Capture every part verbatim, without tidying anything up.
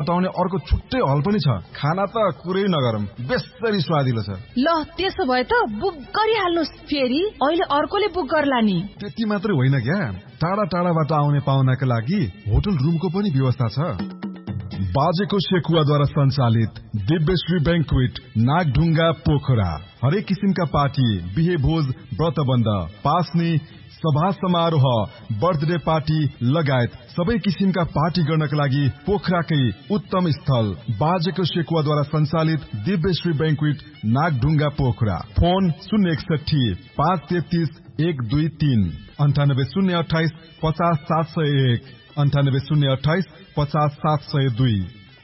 बताउने अर्को छुट्टै हल पनि छ। खाना त कुरै नगरौँ, बेस्तरी स्वादिलो छ। ल त्यसो भए त बुक गरिहाल्नुस्। फेरि अहिले अर्कोले बुक गर्ला नि। त्यति मात्रै होइन क्या, टाढा टाढाबाट आउने पाहुनाका लागि होटल रुमको पनि व्यवस्था छ। बाजेको सेकुवाद्वारा सञ्चालित दिव्यश्री बैंक्वेट नागढुङ्गा पोखरा हरेक किसिमका पार्टी, बिहे भोज, व्रतबन्ध, पास्ने, सभा समारोह, बर्थडे पार्टी लगायत सबै किसिमका पार्टी गर्नका लागि पोखराकै उत्तम स्थल बाजेको सेकुवाद्वारा सञ्चालित दिव्यश्री बैंक्वेट नागढुङ्गा पोखरा। फोन शून्य एकसठी पाँच तेत्तीस एक दुई तीन अन्ठानब्बे शून्य अठाइस पचास सात सय एक अन्ठानब्बे शून्य अठाइस पचास सात सय दुई।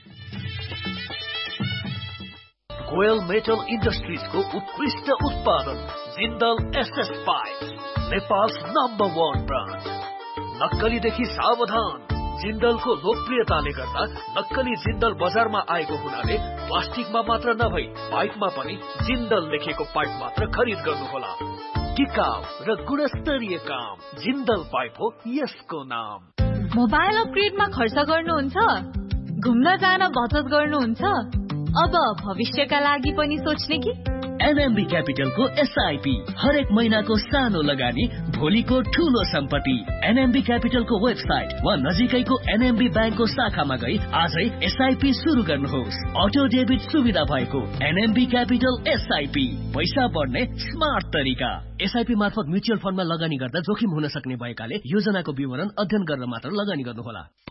गोयल मेटल इन्डस्ट्रिजको उत्कृष्ट उत्पादन Jindal SS pipe, Nepal number one brand. नक्कलीदेखि सावधान। जिन्दलको लोकप्रियताले गर्दा नक्कली जिन्दल बजारमा आएको हुनाले प्लास्टिकमा मात्र नभई पाइपमा पनि जिन्दल लेखेको पाइप मात्र खरिद गर्नुहोला। टिकाउ र गुणस्तरीय काम जिन्दल पाइप हो यसको नाम। मोबाइल अपग्रेडमा खर्च गर्नुहुन्छ? घुम्न जान बचत गर्नुहुन्छ? अब भविष्यका लागि पनि सोच्ने कि? एनएमबी क्यापिटलको एसआईपी हरेक महिनाको सानो लगानी भोलिको ठूलो सम्पत्ति। एनएमबी क्यापिटलको वेबसाइट वा नजिकैको एनएमबी ब्याङ्कको शाखामा गई आजै एसआईपी सुरु गर्नुहोस्। अटो डेबिट सुविधा भएको एनएमबी क्यापिटल एसआईपी, पैसा बढ्ने स्मार्ट तरिका। एसआईपी मार्फत म्युचुअल फन्डमा लगानी गर्दा जोखिम हुन सक्ने भएकाले योजनाको विवरण अध्ययन गरेर मात्र लगानी गर्नुहोला।